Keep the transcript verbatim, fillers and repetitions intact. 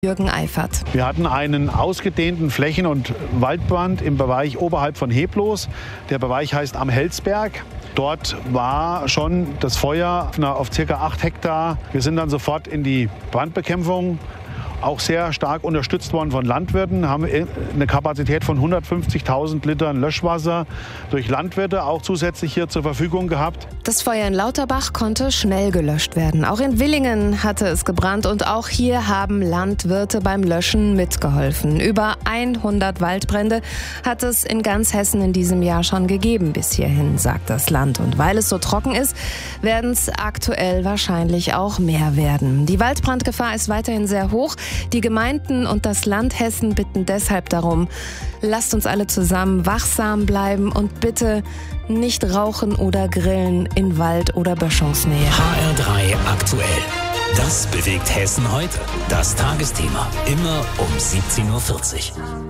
Jürgen Eifert. Wir hatten einen ausgedehnten Flächen- und Waldbrand im Bereich oberhalb von Heblos. Der Bereich heißt Am Helsberg. Dort war schon das Feuer auf ca. acht Hektar. Wir sind dann sofort in die Brandbekämpfung, auch sehr stark unterstützt worden von Landwirten, haben eine Kapazität von hundertfünfzigtausend Litern Löschwasser durch Landwirte auch zusätzlich hier zur Verfügung gehabt. Das Feuer in Lauterbach konnte schnell gelöscht werden. Auch in Villingen hatte es gebrannt und auch hier haben Landwirte beim Löschen mitgeholfen. Über hundert Waldbrände hat es in ganz Hessen in diesem Jahr schon gegeben bis hierhin, sagt das Land. Und weil es so trocken ist, werden es aktuell wahrscheinlich auch mehr werden. Die Waldbrandgefahr ist weiterhin sehr hoch. Die Gemeinden und das Land Hessen bitten deshalb darum, lasst uns alle zusammen wachsam bleiben und bitte nicht rauchen oder grillen in Wald- oder Böschungsnähe. H R drei aktuell. Das bewegt Hessen heute. Das Tagesthema. Immer um siebzehn Uhr vierzig.